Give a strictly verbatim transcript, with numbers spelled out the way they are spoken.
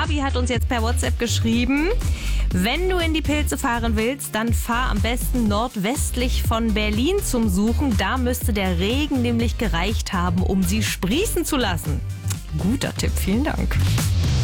Fabi hat uns jetzt per WhatsApp geschrieben, wenn du in die Pilze fahren willst, dann fahr am besten nordwestlich von Berlin zum Suchen. Da müsste der Regen nämlich gereicht haben, um sie sprießen zu lassen. Guter Tipp, vielen Dank.